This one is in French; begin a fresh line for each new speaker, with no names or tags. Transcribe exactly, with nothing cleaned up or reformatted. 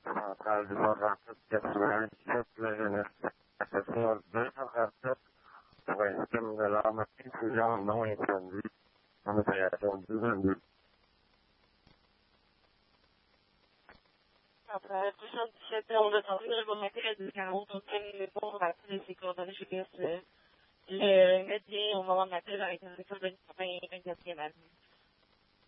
centrale du Laurentides quatre-vingt-dix-sept, la jeunesse. Association deux cent trente-sept pour un système de l'arme intelligent non interdit en opération deux vingt-deux.
Après deux cent dix-sept, on a tenté de remonter à deux quarante, on fait pour partir de ses coordonnées G P S. Le médecin, au moment de l'appel, a été en vingt-quatrième avenue.